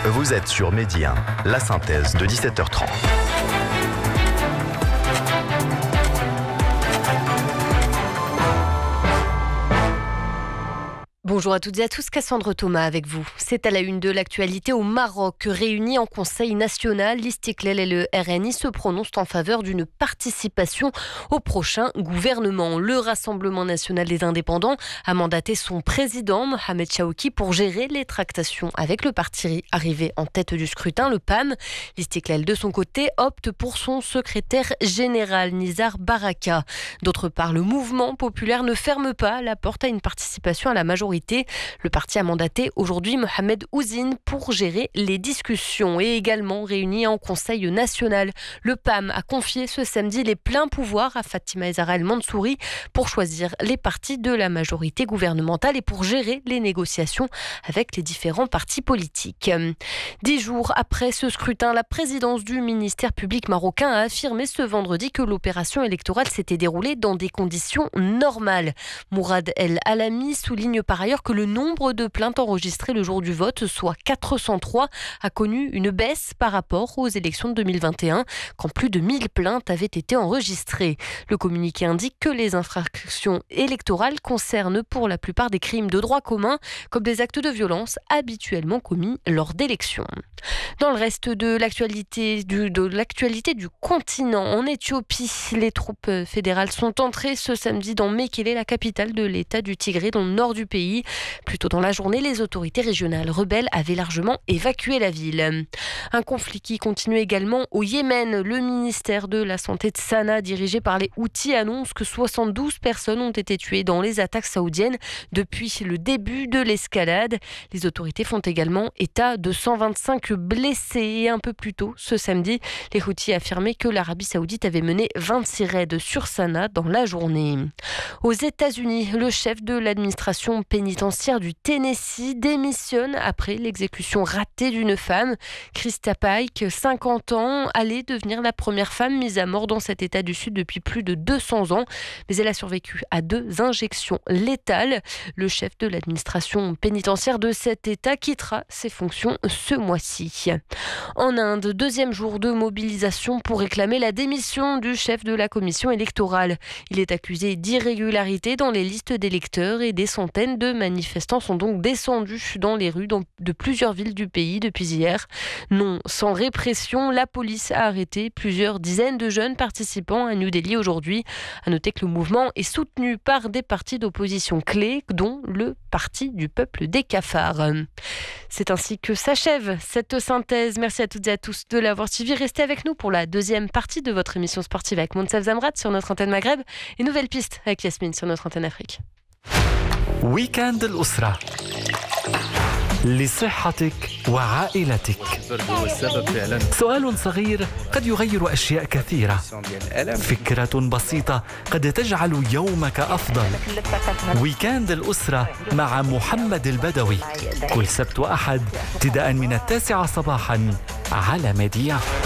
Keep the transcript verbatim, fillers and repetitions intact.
Vous êtes sur Medi un, la synthèse de dix-sept heures trente. Bonjour à toutes et à tous, Cassandre Thomas avec vous. C'est à la une de l'actualité au Maroc. Réunis en Conseil national, l'Istiklal et le R N I se prononcent en faveur d'une participation au prochain gouvernement. Le Rassemblement national des indépendants a mandaté son président, Mohamed Chawki, pour gérer les tractations avec le parti arrivé en tête du scrutin, le P A M. L'Istiklal, de son côté, opte pour son secrétaire général, Nizar Baraka. D'autre part, le mouvement populaire ne ferme pas la porte à une participation à la majorité. Le parti a mandaté aujourd'hui Mohamed Ouzine pour gérer les discussions et également réuni en Conseil national. Le P A M a confié ce samedi les pleins pouvoirs à Fatima Zahra El Mansouri pour choisir les partis de la majorité gouvernementale et pour gérer les négociations avec les différents partis politiques. Dix jours après ce scrutin, la présidence du ministère public marocain a affirmé ce vendredi que l'opération électorale s'était déroulée dans des conditions normales. Mourad El Alami souligne par ailleurs que le nombre de plaintes enregistrées le jour du vote, soit quatre cent trois, a connu une baisse par rapport aux élections de deux mille vingt et un, quand plus de mille plaintes avaient été enregistrées. Le communiqué indique que les infractions électorales concernent pour la plupart des crimes de droit commun, comme des actes de violence habituellement commis lors d'élections. Dans le reste de l'actualité du, de l'actualité du continent, en Éthiopie, les troupes fédérales sont entrées ce samedi dans Mekele, la capitale de l'État du Tigré, dans le nord du pays. Plus tôt dans la journée, les autorités régionales rebelles avaient largement évacué la ville. Un conflit qui continue également au Yémen. Le ministère de la Santé de Sanaa, dirigé par les Houthis, annonce que soixante-douze personnes ont été tuées dans les attaques saoudiennes depuis le début de l'escalade. Les autorités font également état de cent vingt-cinq blessés. Et un peu plus tôt, ce samedi, les Houthis affirmaient que l'Arabie saoudite avait mené vingt-six raids sur Sanaa dans la journée. Aux États-Unis, le chef de l'administration pénitentiaire du Tennessee démissionne après l'exécution ratée d'une femme. Krista Pike, cinquante ans, allait devenir la première femme mise à mort dans cet État du Sud depuis plus de deux cents ans. Mais elle a survécu à deux injections létales. Le chef de l'administration pénitentiaire de cet État quittera ses fonctions ce mois-ci. En Inde, deuxième jour de mobilisation pour réclamer la démission du chef de la commission électorale. Il est accusé d'irrégularité dans les listes d'électeurs et des centaines de manifestants sont donc descendus dans les rues de plusieurs villes du pays depuis hier. Non, sans répression, la police a arrêté plusieurs dizaines de jeunes participants à New Delhi aujourd'hui. À noter que le mouvement est soutenu par des partis d'opposition clés, dont le Parti du peuple des cafards. C'est ainsi que s'achève cette synthèse. Merci à toutes et à tous de l'avoir suivi. Restez avec nous pour la deuxième partie de votre émission sportive avec Monsef Zamrat sur notre antenne Maghreb et Nouvelle Piste avec Yasmine sur notre antenne Afrique. ويكاند الأسرة لصحتك وعائلتك. سؤال صغير قد يغير أشياء كثيرة. فكرة بسيطة قد تجعل يومك أفضل. ويكاند الأسرة مع محمد البدوي كل سبت وأحد ابتداء من التاسعة صباحا على ميديا.